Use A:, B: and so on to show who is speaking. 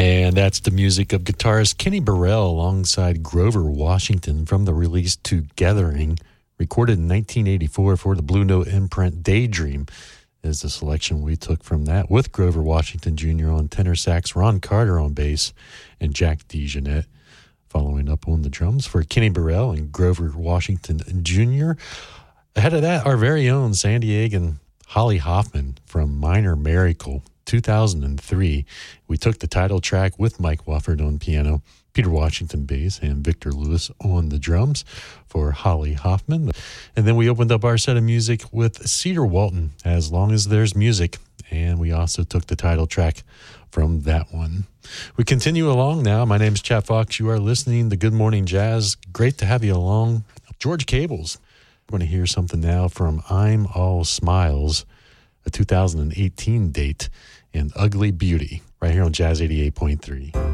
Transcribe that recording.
A: And that's the music of guitarist Kenny Burrell alongside Grover Washington from the release Togethering, recorded in 1984 for the Blue Note imprint. Daydream is the selection we took from that, with Grover Washington Jr. on tenor sax, Ron Carter on bass, and Jack DeJohnette following up on the drums for Kenny Burrell and Grover Washington Jr. Ahead of that, our very own San Diegan Holly Hoffman from Minor Miracle, 2003. We took the title track with Mike Wofford on piano, Peter Washington bass, and Victor Lewis on the drums for Holly Hoffman. And then we opened up our set of music with Cedar Walton, As Long as There's Music, and we also took the title track from that one. We continue along now. My name is Chet Fox. You are listening to Good Morning Jazz. Great to have you along. George Cables. We're going to hear something now from I'm All Smiles, a 2018 date, and Ugly Beauty, right here on Jazz 88.3.